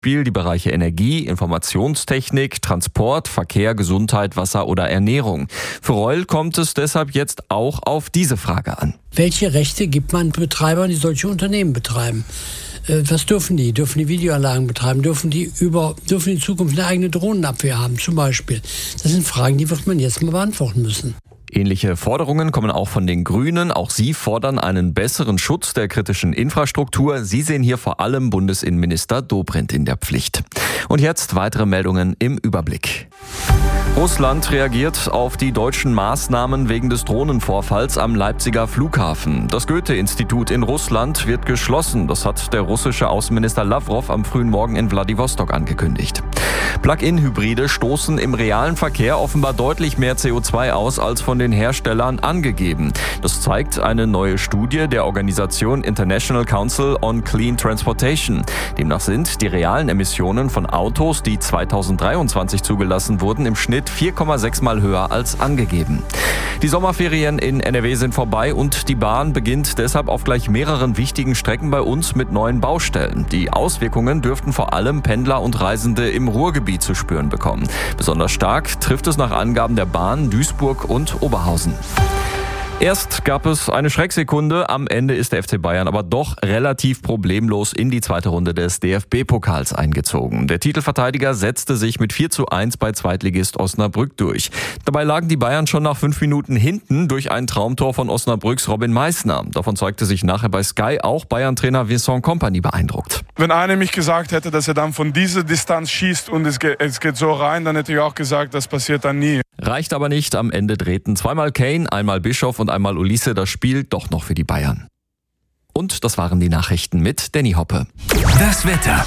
Beispiel die Bereiche Energie, Informationstechnik, Transport, Verkehr, Gesundheit, Wasser oder Ernährung. Für Reul kommt es deshalb jetzt auch auf diese Frage an. Welche Rechte gibt man Betreibern, die solche Unternehmen betreiben? Was dürfen die? Dürfen die Videoanlagen betreiben? Dürfen die in Zukunft eine eigene Drohnenabwehr haben zum Beispiel? Das sind Fragen, die wird man jetzt mal beantworten müssen. Ähnliche Forderungen kommen auch von den Grünen. Auch sie fordern einen besseren Schutz der kritischen Infrastruktur. Sie sehen hier vor allem Bundesinnenminister Dobrindt in der Pflicht. Und jetzt weitere Meldungen im Überblick. Russland reagiert auf die deutschen Maßnahmen wegen des Drohnenvorfalls am Leipziger Flughafen. Das Goethe-Institut in Russland wird geschlossen. Das hat der russische Außenminister Lavrov am frühen Morgen in Wladiwostok angekündigt. Plug-in-Hybride stoßen im realen Verkehr offenbar deutlich mehr CO2 aus als von den Herstellern angegeben. Das zeigt eine neue Studie der Organisation International Council on Clean Transportation. Demnach sind die realen Emissionen von Autos, die 2023 zugelassen wurden, im Schnitt 4,6 Mal höher als angegeben. Die Sommerferien in NRW sind vorbei und die Bahn beginnt deshalb auf gleich mehreren wichtigen Strecken bei uns mit neuen Baustellen. Die Auswirkungen dürften vor allem Pendler und Reisende im Ruhrgebiet zu spüren bekommen. Besonders stark trifft es nach Angaben der Bahn Duisburg und Oberhausen. Erst gab es eine Schrecksekunde, am Ende ist der FC Bayern aber doch relativ problemlos in die zweite Runde des DFB-Pokals eingezogen. Der Titelverteidiger setzte sich mit 4:1 bei Zweitligist Osnabrück durch. Dabei lagen die Bayern schon nach 5 Minuten hinten durch ein Traumtor von Osnabrücks Robin Meissner. Davon zeigte sich nachher bei Sky auch Bayern-Trainer Vincent Kompany beeindruckt. Wenn einer mich gesagt hätte, dass er dann von dieser Distanz schießt und es geht so rein, dann hätte ich auch gesagt, das passiert dann nie. Reicht aber nicht, am Ende drehten zweimal Kane, einmal Bischof und einmal Ulisse das Spiel doch noch für die Bayern. Und das waren die Nachrichten mit Danny Hoppe. Das Wetter.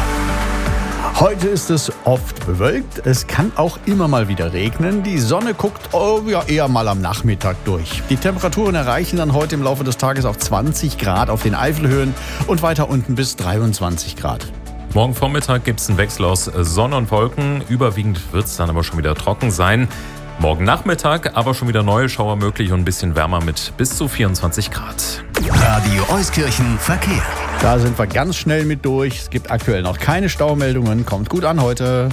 Heute ist es oft bewölkt. Es kann auch immer mal wieder regnen. Die Sonne guckt eher mal am Nachmittag durch. Die Temperaturen erreichen dann heute im Laufe des Tages auch 20 Grad auf den Eifelhöhen und weiter unten bis 23 Grad. Morgen Vormittag gibt es einen Wechsel aus Sonne und Wolken. Überwiegend wird es dann aber schon wieder trocken sein. Morgen Nachmittag aber schon wieder neue Schauer möglich und ein bisschen wärmer mit bis zu 24 Grad. Radio Euskirchen Verkehr. Da sind wir ganz schnell mit durch. Es gibt aktuell noch keine Staumeldungen. Kommt gut an heute.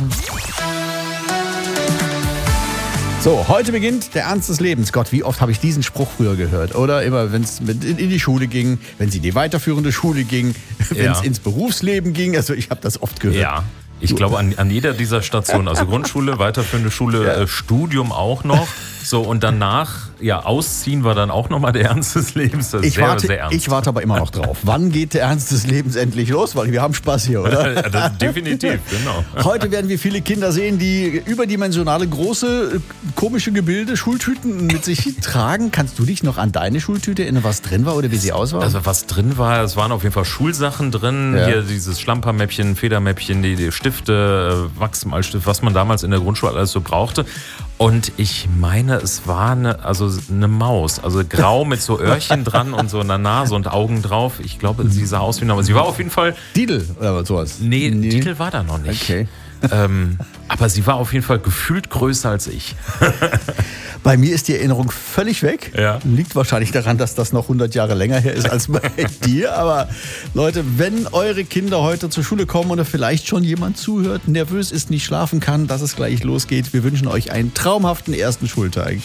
So, heute beginnt der Ernst des Lebens. Gott, wie oft habe ich diesen Spruch früher gehört? Oder immer, wenn es in die Schule ging, wenn es in die weiterführende Schule ging, wenn es ins Berufsleben ging. Also ich habe das oft gehört. Ja. Ich glaube an jeder dieser Stationen, also Grundschule, weiterführende Schule, Studium auch noch. So, und danach, ausziehen war dann auch nochmal der Ernst des Lebens. Das ist sehr ernst. Ich warte aber immer noch drauf. Wann geht der Ernst des Lebens endlich los? Weil wir haben Spaß hier, oder? Definitiv, genau. Heute werden wir viele Kinder sehen, die überdimensionale, große, komische Gebilde, Schultüten mit sich tragen. Kannst du dich noch an deine Schultüte erinnern, was drin war oder wie sie aus war? Also was drin war, es waren auf jeden Fall Schulsachen drin. Ja. Hier dieses Schlampermäppchen, Federmäppchen, die Stifte, Wachsmalstift, was man damals in der Grundschule alles so brauchte. Und ich meine, es war eine Maus, also grau mit so Öhrchen dran und so einer Nase und Augen drauf. Ich glaube, sie sah aus wie eine Maus. Sie war auf jeden Fall... Didel oder sowas? Nee, Didel war da noch nicht. Okay. Aber sie war auf jeden Fall gefühlt größer als ich. Bei mir ist die Erinnerung völlig weg. Ja. Liegt wahrscheinlich daran, dass das noch 100 Jahre länger her ist als bei dir. Aber Leute, wenn eure Kinder heute zur Schule kommen oder vielleicht schon jemand zuhört, nervös ist, nicht schlafen kann, dass es gleich losgeht. Wir wünschen euch einen traumhaften ersten Schultag.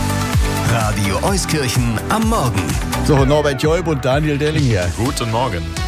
Radio Euskirchen am Morgen. So, Norbert Joib und Daniel Delling hier. Guten Morgen.